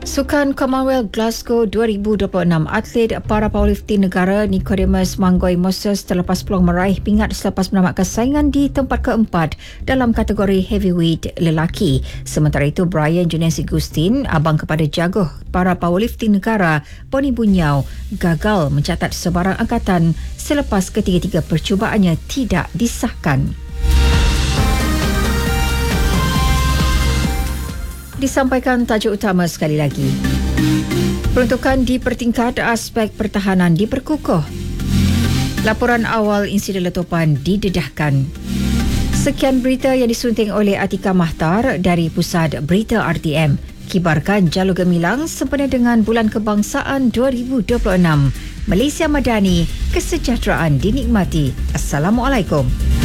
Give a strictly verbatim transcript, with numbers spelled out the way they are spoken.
Sukan Commonwealth Glasgow dua ribu dua puluh enam, atlet para powerlifting negara Nicodemus Mangoi Moses terlepas peluang meraih pingat selepas menamatkan saingan di tempat keempat dalam kategori heavyweight lelaki. Sementara itu, Brian Junesi Gustin, abang kepada jaguh para powerlifting negara Boni Bunyau, gagal mencatat sebarang angkatan selepas ketiga-tiga percubaannya tidak disahkan. Disampaikan tajuk utama sekali lagi. Peruntukan di pertingkat aspek pertahanan diperkukuh. Laporan awal insiden letupan didedahkan. Sekian berita yang disunting oleh Atika Mahtar dari Pusat Berita R T M. Kibarkan jalur gemilang sempena dengan Bulan Kebangsaan dua ribu dua puluh enam. Malaysia Madani, kesejahteraan dinikmati. Assalamualaikum.